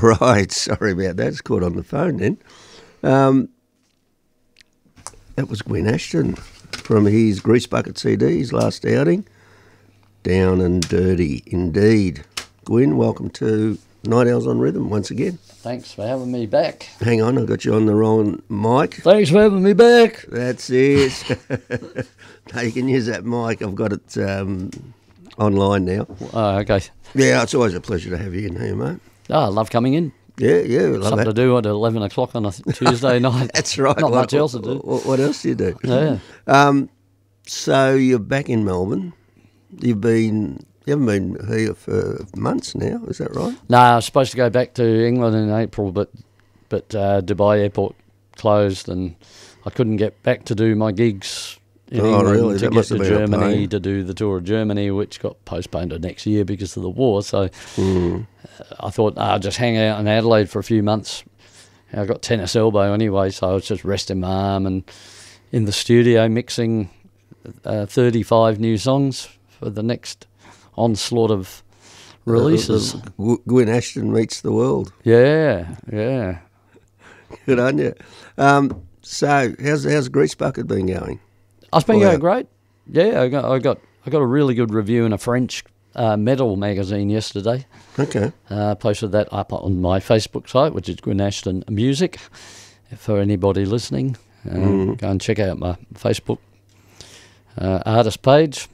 Right, sorry about that. It's caught on the phone then. That was Gwen Ashton from his Grease Bucket CD, his last outing. Down and dirty, indeed. Gwen, welcome to Night Owls on Rhythm once again. Thanks for having me back. Hang on, I got you on the wrong mic. Thanks for having me back. That's it. No, you can use that mic. I've got it online now. Oh, okay. Yeah, it's always a pleasure to have you in here, mate. Oh, I love coming in. Yeah, love Something that. to do at 11 o'clock on a Tuesday night. That's right. Not much else to do. What else do you do? Yeah. So you're back in Melbourne. You haven't been here for months now, is that right? No, I was supposed to go back to England in April, but Dubai airport closed and I couldn't get back to do my gigs in England really? to That get must to have been a Germany pain. to do the tour of Germany, which got postponed to next year because of the war. So I thought I'll just hang out in Adelaide for a few months. I got tennis elbow anyway, so I was just resting my arm and in the studio mixing 35 new songs for the next onslaught of releases. Gwen Ashton meets the world. Yeah. Good on you. So how's Grease Bucket been going? It's been Well, going great. Yeah, I got a really good review in a French metal magazine yesterday. Okay. Posted that up on my Facebook site, which is Gwen Ashton Music. For anybody listening, go and check out my Facebook artist page.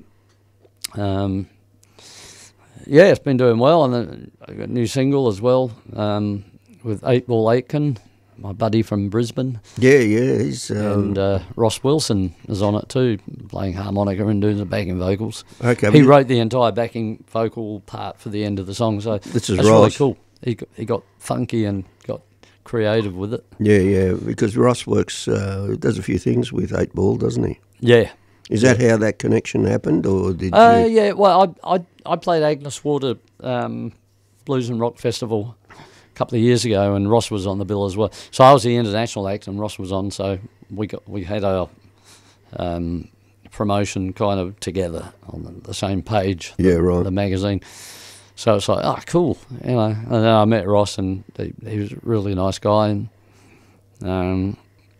It's been doing well, and then I got a new single as well with 8 Ball Aitken, my buddy from Brisbane. Yeah, he's... And Ross Wilson is on it too, playing harmonica and doing the backing vocals. Okay. He wrote the entire backing vocal part for the end of the song, so This is that's really Ross. cool. He got funky and got creative with it. Yeah, because Ross works, does a few things with 8 Ball, doesn't he? Yeah. Is that how that connection happened, or did you... Yeah, well, I played Agnes Water Blues and Rock Festival a couple of years ago, and Ross was on the bill as well. So I was the international act, and Ross was on. So we had our promotion kind of together on the same page. Yeah, right. The magazine. So it's like, oh, cool, you know. And then I met Ross, and he was a really nice guy, and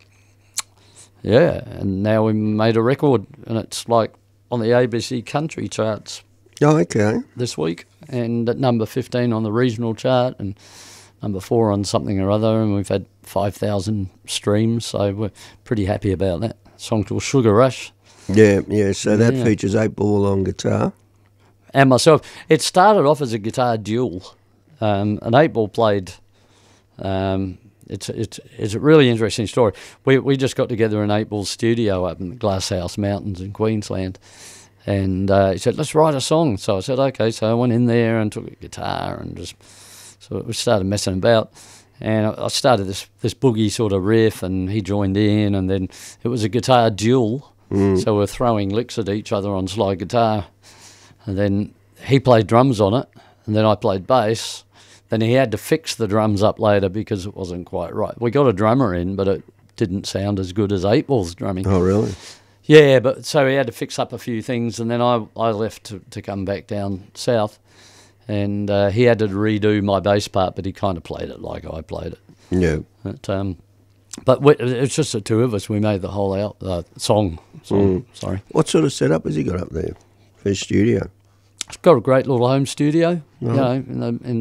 and now we made a record, and it's like on the ABC country charts Oh, okay. this week, and at number 15 on the regional chart, and number 4 on something or other, and we've had 5,000 streams, so we're pretty happy about that. Song called Sugar Rush. Yeah, so that Yeah. features 8 Ball on guitar. And myself. It started off as a guitar duel, and 8 Ball played. It's a really interesting story. We just got together in 8 Ball's studio up in the Glasshouse Mountains in Queensland, and he said, let's write a song. So I said, okay. So I went in there and took a guitar and so we started messing about, and I started this boogie sort of riff, and he joined in, and then it was a guitar duel. So we're throwing licks at each other on slide guitar, and then he played drums on it, and then I played bass. Then he had to fix the drums up later because it wasn't quite right. We got a drummer in, but it didn't sound as good as 8 Ball's drumming. Oh, really? Yeah, but so he had to fix up a few things, and then I left to come back down south, and he had to redo my bass part, but he kind of played it like I played it. Yeah. But it's just the two of us. We made the whole song. Sorry. What sort of setup has he got up there for his studio? It's got a great little home studio, you know, in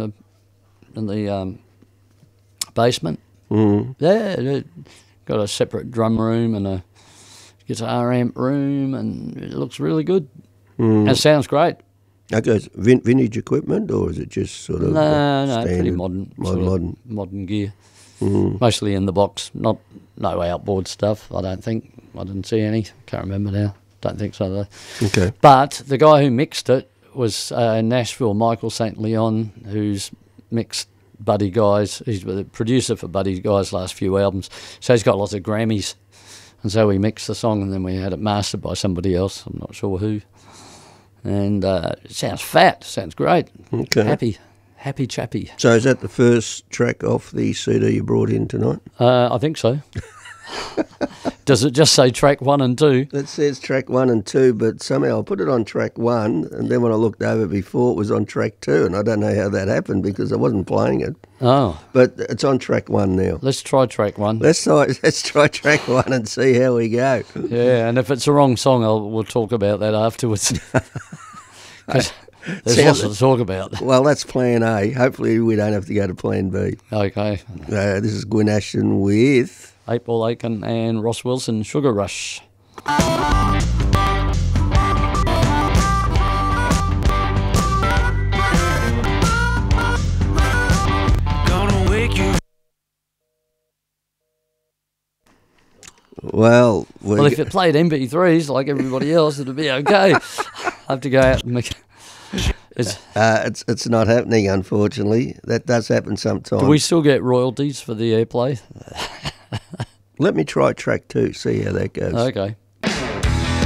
the basement. Yeah, got a separate drum room and a guitar amp room, and it looks really good. And it sounds great. Okay, it's vintage equipment, or is it just sort of No, pretty standard? modern. Modern gear. Mostly in the box, no outboard stuff, I don't think. I didn't see any. Can't remember now. Don't think so, though. Okay. But the guy who mixed it was in Nashville, Michael St. Leon, who's mixed Buddy Guy's. He's the producer for Buddy Guy's last few albums. So he's got lots of Grammys. And so we mixed the song, and then we had it mastered by somebody else. I'm not sure who. And it sounds fat. Sounds great. Okay. Happy chappy. So is that the first track off the CD you brought in tonight? I think so. Does it just say track 1 and 2? It says track 1 and 2, but somehow I put it on track 1, and then when I looked over before, it was on track 2, and I don't know how that happened because I wasn't playing it. Oh, But it's on track 1 now. let's try track 1. Let's try track 1 and see how we go. Yeah, and if it's the wrong song, we'll talk about that afterwards. 'Cause there's lots to talk about. Well, that's plan A. Hopefully we don't have to go to plan B. Okay. This is Gwyn Ashton with... 8 Ball Aiken and Ross Wilson, Sugar Rush. Well, If it played MP3s like everybody else, it'd be okay. I have to go out and make... it's not happening, unfortunately. That does happen sometimes. Do we still get royalties for the airplay? Let me try track 2, see how that goes. Okay.